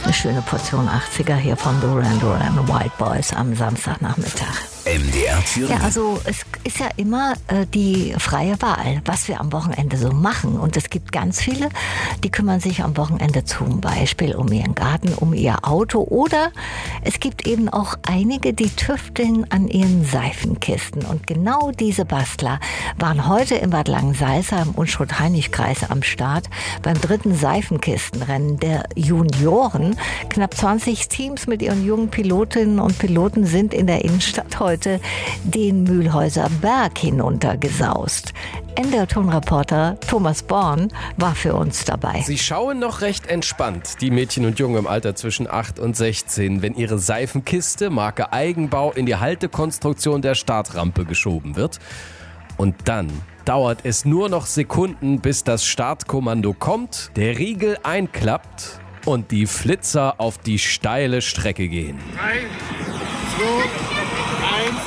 eine schöne Portion 80er hier von Duran Duran Wild Boys am Samstagnachmittag. MDR Thüringen. Ja, also es ist ja immer die freie Wahl, was wir am Wochenende so machen. Und es gibt ganz viele, die kümmern sich am Wochenende zum Beispiel um ihren Garten, um ihr Auto. Oder es gibt eben auch einige, die tüfteln an ihren Seifenkisten. Und genau diese Bastler waren heute in Bad Langensalza im Unschuld-Heinrich-Kreis am Start beim 3. Seifenkistenrennen der Junioren. Knapp 20 Teams mit ihren jungen Pilotinnen und Piloten sind in der Innenstadt heute den Mühlhäuser Berg hinuntergesaust. NDR-Tonreporter Thomas Born war für uns dabei. Sie schauen noch recht entspannt, die Mädchen und Jungen im Alter zwischen 8 und 16, wenn ihre Seifenkiste, Marke Eigenbau, in die Haltekonstruktion der Startrampe geschoben wird. Und dann dauert es nur noch Sekunden, bis das Startkommando kommt, der Riegel einklappt und die Flitzer auf die steile Strecke gehen. 3, 2, 1.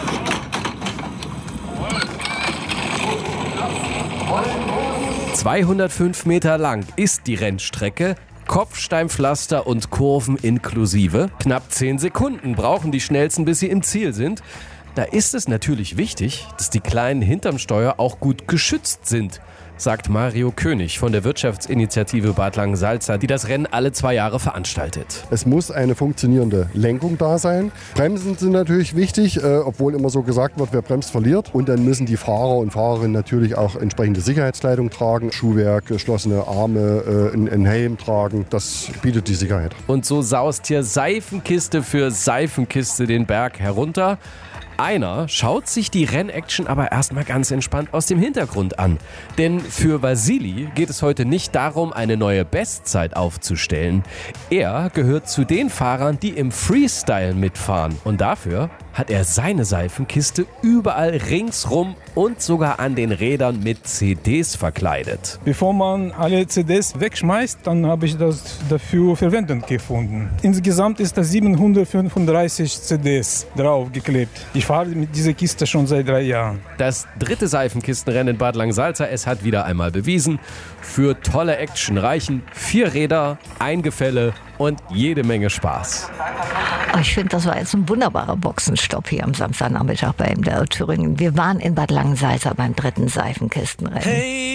205 Meter lang ist die Rennstrecke, Kopfsteinpflaster und Kurven inklusive. Knapp 10 Sekunden brauchen die Schnellsten, bis sie im Ziel sind. Da ist es natürlich wichtig, dass die Kleinen hinterm Steuer auch gut geschützt sind, sagt Mario König von der Wirtschaftsinitiative Bad Langensalza, die das Rennen alle 2 Jahre veranstaltet. Es muss eine funktionierende Lenkung da sein. Bremsen sind natürlich wichtig, obwohl immer so gesagt wird, wer bremst, verliert. Und dann müssen die Fahrer und Fahrerinnen natürlich auch entsprechende Sicherheitskleidung tragen, Schuhwerk, geschlossene Arme, einen Helm tragen. Das bietet die Sicherheit. Und so saust hier Seifenkiste für Seifenkiste den Berg herunter. Einer schaut sich die Rennaction aber erstmal ganz entspannt aus dem Hintergrund an. Denn für Vasili geht es heute nicht darum, eine neue Bestzeit aufzustellen. Er gehört zu den Fahrern, die im Freestyle mitfahren. Und dafür hat er seine Seifenkiste überall ringsrum und sogar an den Rädern mit CDs verkleidet. Bevor man alle CDs wegschmeißt, dann habe ich das dafür Verwendung gefunden. Insgesamt ist da 735 CDs draufgeklebt. Ich fahre mit dieser Kiste schon seit 3 Jahren. Das 3. Seifenkistenrennen in Bad Langensalza, es hat wieder einmal bewiesen, für tolle Action reichen 4 Räder, ein Gefälle und jede Menge Spaß. Ich finde, das war jetzt ein wunderbarer Boxenstopp hier am Samstagnachmittag bei MDR Thüringen. Wir waren in Bad Langensalza beim 3. Seifenkistenrennen. Hey!